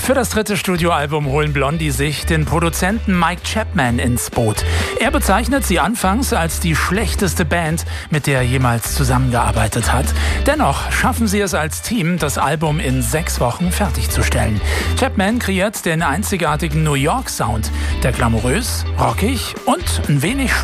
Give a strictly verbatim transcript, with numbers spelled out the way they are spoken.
Für das dritte Studioalbum holen Blondie sich den Produzenten Mike Chapman ins Boot. Er bezeichnet sie anfangs als die schlechteste Band, mit der er jemals zusammengearbeitet hat. Dennoch schaffen sie es als Team, das Album in sechs Wochen fertigzustellen. Chapman kreiert den einzigartigen New York Sound, der glamourös, rockig und ein wenig